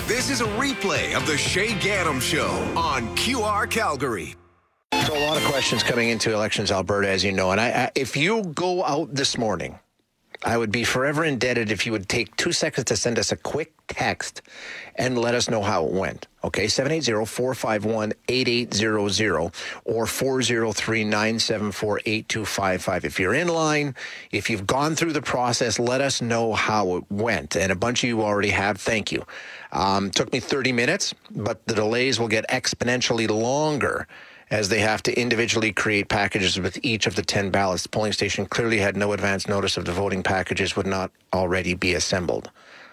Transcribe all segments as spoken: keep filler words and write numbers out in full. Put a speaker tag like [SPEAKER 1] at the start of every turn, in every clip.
[SPEAKER 1] This is a replay of the Shay Gaddam Show on Q R Calgary.
[SPEAKER 2] So a lot of questions coming into Elections Alberta, as you know. And I, I, if you go out this morning, I would be forever indebted if you would take two seconds to send us a quick text and let us know how it went. Okay, seven eight zero, four five one, eight eight zero zero or four zero three, nine seven four, eight two five five. If you're in line, if you've gone through the process, let us know how it went. And a bunch of you already have. Thank you. Um, took me thirty minutes, but the delays will get exponentially longer as they have to individually create packages with each of the ten ballots. The polling station clearly had no advance notice of the voting packages would not already be assembled.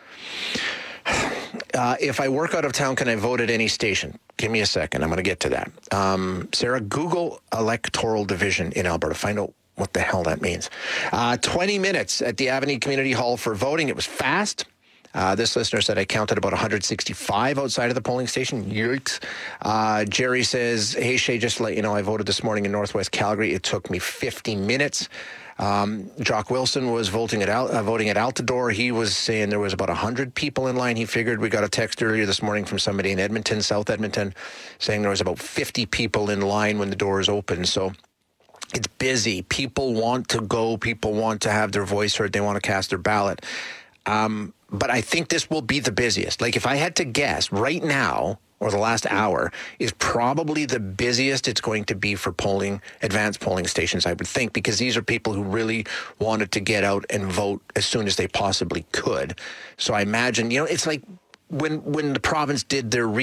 [SPEAKER 2] Uh, if I work out of town, can I vote at any station? Give me a second. I'm going to get to that. Um, Sarah, Google electoral division in Alberta. Find out what the hell that means. Uh, twenty minutes at the Avenue Community Hall for voting. It was fast. Uh, this listener said I counted about one hundred sixty-five outside of the polling station. Yikes. Uh, Jerry says, hey, Shay, just to let you know, I voted this morning in Northwest Calgary. It took me fifty minutes. Um, Jock Wilson was voting at, Al- uh, voting at Altadore. He was saying there was about one hundred people in line. He figured. We got a text earlier this morning from somebody in Edmonton, South Edmonton, saying there was about fifty people in line when the doors opened. So it's busy. People want to go. People want to have their voice heard. They want to cast their ballot. Um, but I think this will be the busiest. Like, if I had to guess, right now, or the last hour, is probably the busiest it's going to be for polling, advanced polling stations, I would think, because these are people who really wanted to get out and vote as soon as they possibly could. So I imagine, you know, it's like when when the province did their